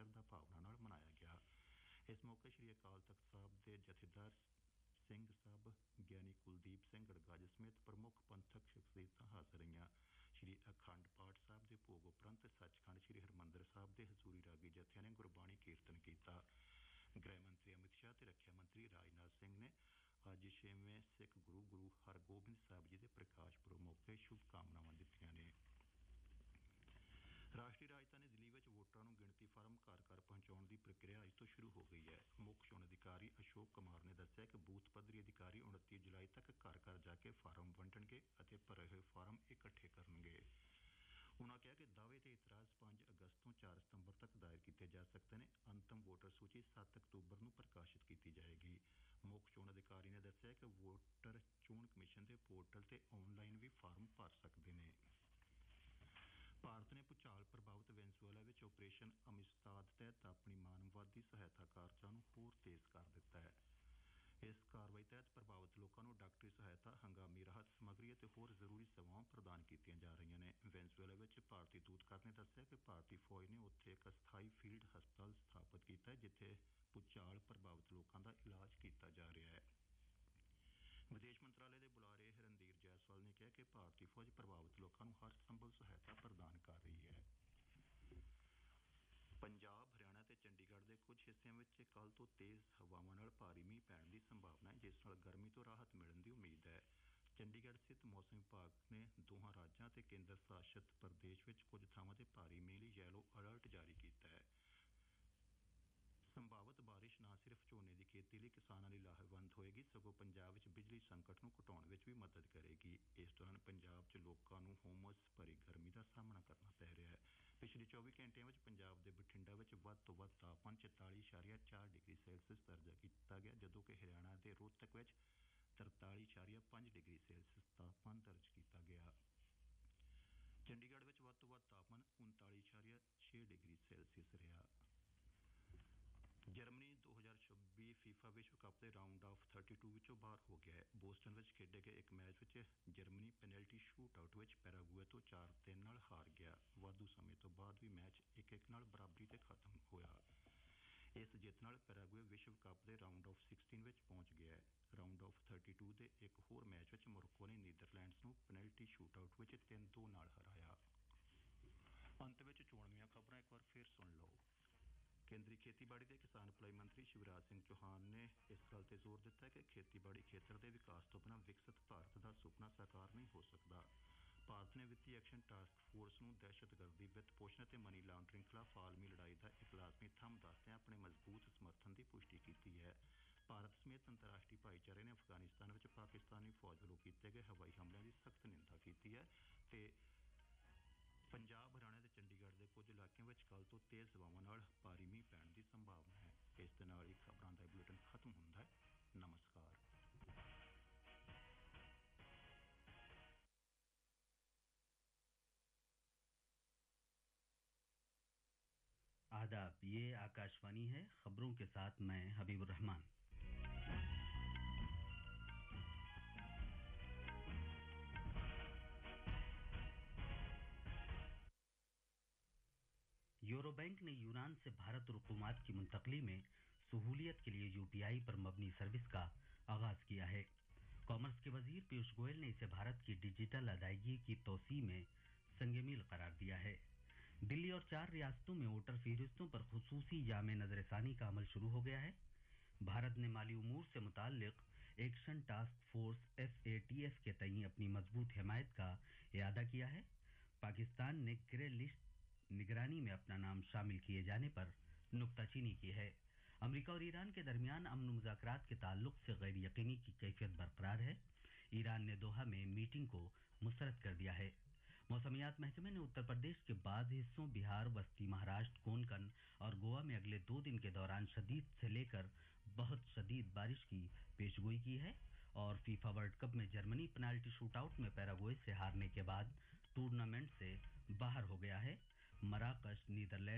ਸ਼ਰਧਾ ਭਾਵਨਾ ਨਾਲ ਮਨਾਇਆ ਗਿਆ। ਇਸ ਮੌਕੇ ਸ਼੍ਰੀ ਅਕਾਲ ਤਖਤ ਸਾਹਿਬ ਦੇ ਜਥੇਦਾਰ ਸਿੰਘ ਸਾਹਿਬ, ਗਿਆਨੀ ਕੁਲਦੀਪ ਸਿੰਘ ਗੜਗਾਜ ਸਮੇਤ ਪ੍ਰਮੁੱਖ ਪੰਥਕ ਸ਼ਖਸੀਅਤਾਂ ਹਾਜ਼ਰ ਰਹੀਆਂ। ਸ਼੍ਰੀ ਅਖੰਡ ਪਾਠ ਸਾਹਿਬ ਦੇ ਭੋਗ ਉਪਰੰਤ ਸੱਚਖੰਡ ਸ਼੍ਰੀ ਹਰਿਮੰਦਰ ਸਾਹਿਬ ਦੇ ਹਜ਼ੂਰੀ ਰਾਗੀ ਜਥਿਆਂ ਨੇ ਗੁਰਬਾਣੀ ਕੀਰਤਨ ਕੀਤਾ। ਗ੍ਰਹਿ ਮੰਤਰੀ ਅਮਿਤ ਸ਼ਾਹ ਤੇ ਰੱਖਿਆ ਮੰਤਰੀ ਰਾਜਨਾਥ ਸਿੰਘ ਨੇ ਅੱਜ 6ਵੇਂ ਸਿੱਖ ਗੁਰੂ ਹਰਗੋਬਿੰਦ ਸਾਹਿਬ ਜੀ ਦੇ ਪ੍ਰਕਾਸ਼ ਪੁਰਬ ਮੌਕੇ ਸ਼ੁਭਕਾਮਨਾਵਾਂ ਦਿੱਤੀਆਂ ਨੇ। ਰਾਸ਼ਟਰੀ ਰਾਜਧਾਨੀ ਦਿੱਲੀ ਵਿੱਚ ਵੋਟਰਾਂ ਨੂੰ ਗਿਣਤੀ ਫਾਰਮ ਘਰ ਘਰ ਪਹੁੰਚਾਉਣ ਦੀ ਪ੍ਰਕਿਰਿਆ ਅੱਜ ਤੋਂ ਸ਼ੁਰੂ ਹੋ ਗਈ ਹੈ। ਮੁੱਖ ਚੋਣ ਅਧਿਕਾਰੀ ਅਸ਼ੋਕ ਕੁਮਾਰ ਨੇ ਦੱਸਿਆ ਕਿ ਬੂਥ ਪੱਧਰੀ ਅਧਿਕਾਰੀ 29 ਜੁਲਾਈ ਤੱਕ ਘਰ ਘਰ ਜਾ ਕੇ ਫਾਰਮ ਵੰਡਣਗੇ ਅਤੇ ਭਰੇ ਹੋਏ ਫਾਰਮ ਇਕੱਠੇ ਕਰਨਗੇ। ਉਨ੍ਹਾਂ ਕਿਹਾ ਕਿ ਦਾਅਵੇ ਤੇ ਇਤਰਾਜ਼ 5 ਅਗਸਤ ਤੋਂ 4 ਸਤੰਬਰ ਤੱਕ ਦਾਇਰ ਕੀਤੇ ਜਾ ਸਕਦੇ ਨੇ। ਅੰਤਮ ਵੋਟਰ ਸੂਚੀ 7 ਅਕਤੂਬਰ ਨੂੰ ਪ੍ਰਕਾਸ਼ਿਤ ਕੀਤੀ ਜਾਏਗੀ। ਮੁੱਖ ਚੋਣ ਅਧਿਕਾਰੀ ਨੇ ਦੱਸਿਆ ਕਿ ਵੋਟਰ ਚੋਣ ਕਮਿਸ਼ਨ ਦੇ ਪੋਰਟਲ ਤੇ ਆਨਲਾਈਨ ਵੀ ਫਾਰਮ ਭਰ ਸਕਦੇ ਨੇ। ਭਾਰਤ ਨੇ ਭੂਚਾਲ ਪ੍ਰਭਾਵਿਤ ਵੈਨਜ਼ੂਏਲਾ ਵਿੱਚ ਆਪਰੇਸ਼ਨ ਅਮਿਸਤਾਦ ਤਹਿਤ ਆਪਣੀ ਮਾਨਵਵਾਦੀ ਸਹਾਇਤਾ ਕਾਰਜਾਂ ਨੂੰ ਹੋਰ ਤੇਜ਼ ਕਰ ਦਿੱਤਾ ਹੈ। ਇਸ ਕਾਰਵਾਈ ਤਹਿਤ ਪ੍ਰਭਾਵਿਤ ਲੋਕਾਂ ਨੂੰ ਡਾਕਟਰੀ ਸਹਾਇਤਾ, ਹੰਗਾਮੀ ਰਾਹਤ ਸਮੱਗਰੀ ਅਤੇ ਹੋਰ ਜ਼ਰੂਰੀ ਸੇਵਾਵਾਂ ਪ੍ਰਦਾਨ ਕੀਤੀਆਂ ਜਾ ਰਹੀਆਂ ਨੇ। ਵੈਨਜ਼ੂਏਲਾ ਵਿੱਚ ਭਾਰਤੀ ਦੂਤਘਰ ਨੇ ਦੱਸਿਆ ਕਿ ਭਾਰਤੀ ਫੌਜ ਨੇ ਉੱਥੇ ਇੱਕ ਅਸਥਾਈ ਫੀਲਡ ਹਸਪਤਾਲ ਸਥਾਪਿਤ ਕੀਤਾ ਹੈ ਜਿੱਥੇ ਭੂਚਾਲ ਪ੍ਰਭਾਵਿਤ ਲੋਕਾਂ ਦਾ ਇਲਾਜ ਕੀਤਾ ਜਾ ਰਿਹਾ ਹੈ। ਵਿਦੇਸ਼ ਮੰਤਰਾਲੇ ਦੇ ਬੁਲਾਰੇ ਰਣਧੀਰ ਜੈਸਵਾਲ ਨੇ ਕਿਹਾ ਕਿ ਭਾਰਤੀ ਫੌਜ ਪ੍ਰਭਾਵਿਤ ਲੋਕਾਂ ਨੂੰ ਹਰ ਸੰਭਵ ਸਹਾਇਤਾ ਪ੍ਰਦਾਨ ਕਰ ਰਹੀ ਹੈ। ਪੰਜਾਬ, ਹਰਿਆਣਾ ਤੇ ਚੰਡੀਗੜ੍ਹ ਦੇ ਕੁਝ ਹਿੱਸਿਆਂ ਵਿੱਚ ਕੱਲ੍ਹ ਤੋਂ ਤੇਜ਼ ਹਵਾਵਾਂ ਨਾਲ ਭਾਰੀ ਮੀਂਹ ਪੈਣ ਦੀ ਸੰਭਾਵਨਾ ਹੈ, ਜਿਸ ਨਾਲ ਗਰਮੀ ਤੋਂ ਰਾਹਤ ਮਿਲਣ ਦੀ ਉਮੀਦ ਹੈ। ਚੰਡੀਗੜ੍ਹ ਸਥਿਤ ਮੌਸਮ ਵਿਭਾਗ ਨੇ ਦੋਹਾਂ ਰਾਜਾਂ ਅਤੇ ਕੇਂਦਰ ਸ਼ਾਸਤ ਪ੍ਰਦੇਸ਼ ਵਿੱਚ ਕੁਝ ਥਾਵਾਂ ਤੇ ਭਾਰੀ ਮੀਂਹ ਲਈ ਯੈਲੋ ਅਲਰਟ ਜਾਰੀ ਕੀਤਾ ਹੈ। ਸੰਭਾਵਿਤ ਬਾਰਿਸ਼ ਨਾ ਸਿਰਫ ਝੋਨੇ ਦੀ ਖੇਤੀ ਲਈ ਕਿਸਾਨਾਂ ਲਈ ਲਾਹੇਵੰਦ ਹੋਏਗੀ, ਸਗੋਂ ਪੰਜਾਬ ਵਿੱਚ ਬਿਜਲੀ ਸੰਕਟ ਨੂੰ ਘਟਾਉਣ ਵਿੱਚ ਵੀ ਮਦਦ ਕਰੇਗੀ। ਇਸ ਦੌਰਾਨ ਪੰਜਾਬ 'ਚ ਲੋਕਾਂ ਨੂੰ ਹੁਮਸ ਭਰੀ ਗਰਮੀ ਦਾ ਸਾਹਮਣਾ ਕਰਨਾ ਪੈ ਰਿਹਾ ਹੈ। ਪਿਛਲੇ 24 ਘੰਟਿਆਂ ਵਿੱਚ ਪੰਜਾਬ ਦੇ ਬਠਿੰਡਾ ਵਿੱਚ ਵੱਧ ਤੋਂ ਵੱਧ ਤਾਪਮਾਨ 44.4 ਡਿਗਰੀ ਸੈਲਸੀਅਸ ਦਰਜ ਕੀਤਾ ਗਿਆ, ਜਦੋਂ ਕਿ ਹਰਿਆਣਾ ਦੇ ਰੋਹਤਕ ਵਿੱਚ 43.5 ਡਿਗਰੀ ਸੈਲਸੀਅਸ ਤਾਪਮਾਨ ਦਰਜ ਕੀਤਾ ਗਿਆ। ਚੰਡੀਗੜ੍ਹ ਵਿੱਚ ਵੱਧ ਤੋਂ ਵੱਧ ਤਾਪਮਾਨ 39.6 ਡਿਗਰੀ ਸੈਲਸੀਅਸ ਰਿਹਾ। ਜਰਮਨੀ 2026 ਫੀਫਾ ਵਿਸ਼ਵ ਕੱਪ ਦੇ ਰਾਊਂਡ ਆਫ 32 ਵਿੱਚੋਂ ਬਾਹਰ ਹੋ ਗਿਆ ਹੈ। ਬੋਸਟਨ ਵਿੱਚ ਖੇਡੇ ਗਏ ਇੱਕ ਮੈਚ ਵਿੱਚ ਜਰਮਨੀ ਪੈਨਲਟੀ ਸ਼ੂਟ ਆਊਟ ਵਿੱਚ ਪੈਰਾਗੁਏ ਤੋਂ 4-3 ਨਾਲ ਹਾਰ ਗਿਆ। ਵਾਧੂ ਸਮੇਂ ਤੋਂ ਬਾਅਦ ਵੀ ਮੈਚ 1-1 ਨਾਲ ਬਰਾਬਰੀ ਤੇ ਖਤਮ ਹੋਇਆ। ਇਸ ਜਿੱਤ ਨਾਲ ਪੈਰਾਗੁਏ ਵਿਸ਼ਵ ਕੱਪ ਦੇ ਰਾਊਂਡ ਆਫ 16 ਵਿੱਚ ਪਹੁੰਚ ਗਿਆ ਹੈ। ਰਾਊਂਡ ਆਫ 32 ਦੇ ਇੱਕ ਹੋਰ ਮੈਚ ਵਿੱਚ ਮੋਰੋਕੋ ਨੇ ਨੀਦਰਲੈਂਡਸ ਨੂੰ ਪੈਨਲਟੀ ਸ਼ੂਟ ਆਊਟ ਵਿੱਚ 3-2 ਨਾਲ ਹਰਾਇਆ। ਅੰਤ ਵਿੱਚ ਚੋਣ ਦੀਆਂ ਖਬਰਾਂ ਇੱਕ ਵਾਰ ਫਿਰ ਸੁਣ ਲਓ। ਕੇਂਦਰੀ ਖੇਤੀਬਾੜੀ ਤੇ ਕਿਸਾਨ ਭਲਾਈ ਮੰਤਰੀ ਸ਼ਿਵਰਾਜ ਸਿੰਘ ਚੌਹਾਨ ਨੇ ਇਸ ਗੱਲ ਤੇ ਜ਼ੋਰ ਦਿੱਤਾ ਹੈ ਕਿ ਖੇਤੀਬਾੜੀ ਖੇਤਰ ਦੇ ਵਿਕਾਸ ਤੋਂ ਬਿਨਾਂ ਵਿਕਸਿਤ ਭਾਰਤ ਦਾ ਸੁਪਨਾ ਸਾਕਾਰ ਨਹੀਂ ਹੋ ਸਕਦਾ। ਭਾਰਤ ਨੇ ਵਿੱਤੀ ਐਕਸ਼ਨ ਟਾਸਕ ਫੋਰਸ ਨੂੰ ਦਹਿਸ਼ਤਗਰਦੀ, ਵਿੱਤ ਪੋਸ਼ਣ ਅਤੇ ਮਨੀ ਲਾਂਡਰਿੰਗ ਖਿਲਾਫ ਆਲਮੀ ਲੜਾਈ ਦਾ ਇੱਕ ਲਾਜ਼ਮੀ ਥੰਮ ਦੱਸਦਿਆਂ ਆਪਣੇ ਮਜ਼ਬੂਤ ਸਮਰਥਨ ਦੀ ਪੁਸ਼ਟੀ ਕੀਤੀ ਹੈ। ਭਾਰਤ ਸਮੇਤ ਅੰਤਰਰਾਸ਼ਟਰੀ ਭਾਈਚਾਰੇ ਨੇ ਅਫਗਾਨਿਸਤਾਨ ਵਿੱਚ ਪਾਕਿਸਤਾਨੀ ਫੌਜ ਵੱਲੋਂ ਕੀਤੇ ਗਏ ਹਵਾਈ ਹਮਲਿਆਂ ਦੀ ਸਖਤ ਨਿੰਦਾ ਕੀਤੀ ਹੈ ਤੇ ਪੰਜਾਬ, ਹਰਿਆਣਾ ਤੇ ਚੰਡੀਗੜ੍ਹ ਦੇ ਕੁਝ ਇਲਾਕਿਆਂ ਵਿੱਚ ਕੱਲ੍ਹ ਤੋਂ ਤੇਜ਼ ਹਵਾਵਾਂ ਨਾਲ ਭਾਰੀ ਮੀਂਹ ਪੈਣ ਦੀ ਸੰਭਾਵਨਾ ਹੈ। ਇਸ ਦੇ ਨਾਲ ਹੀ ਖਬਰਾਂ ਦਾ ਬੁਲੇਟਿਨ ਖਤਮ ਹੁੰਦਾ ਹੈ। ਨਮਸਕਾਰ। आदाब, ये आकाशवाणी है। खबरों के साथ मैं हबीबुर रहमान। यूरो बैंक ने यूनान से भारत रुकुमात की मुंतकली में सहूलियत के लिए यूपीआई पर मबनी सर्विस का आगाज किया है। कॉमर्स के वजीर पीयूष गोयल ने इसे भारत की डिजिटल अदायगी की तोसी में संगमील करार दिया है। दिल्ली और 4 रियासतों में वोटर फहरिस्तों पर खुसूसी जामे नजरसानी का अमल शुरू हो गया है। भारत ने माली उमूर से मुताल्लिक एक्शन टास्क फोर्स FATF के तई अपनी मजबूत हिमायत का इरादा किया है। पाकिस्तान ने ग्रे लिस्ट निगरानी में अपना नाम शामिल किए जाने पर नुक्ताचीनी की है। अमेरिका और ईरान के दरमियान अमन मुज़ाकरात के ताल्लुक से गैर यकीनी की कैफियत बरकरार है। ईरान ने दोहा में मीटिंग को मुस्तरद कर दिया है। मौसमियात महकमे ने उत्तर प्रदेश के बाज़ हिस्सों, बिहार, वस्ती महाराष्ट्र, कोंकण और गोवा में अगले 2 दिन के दौरान शदीद से लेकर बहुत शदीद बारिश की पेशगोई की है। और फीफा वर्ल्ड कप में जर्मनी पेनाल्टी शूटआउट में पैराग्वे से हारने के बाद टूर्नामेंट से बाहर हो गया है। मराकश, नीदरलैंड